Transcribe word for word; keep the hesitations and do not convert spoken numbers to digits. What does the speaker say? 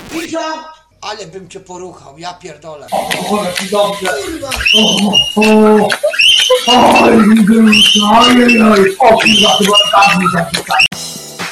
Pisza! Ale bym cię poruchał, ja pierdolę. O, jaki dobrze. Kurwa! O, o, oj, oj, oj, o kurwa, chyba tak mi zapisane.